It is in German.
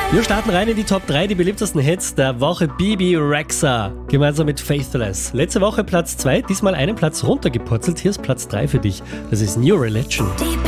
Wir starten rein in die Top 3, die beliebtesten Hits der Woche. Bibi Rexha gemeinsam mit Faithless. Letzte Woche Platz 2, diesmal einen Platz runtergepurzelt. Hier ist Platz 3 für dich. Das ist New Religion.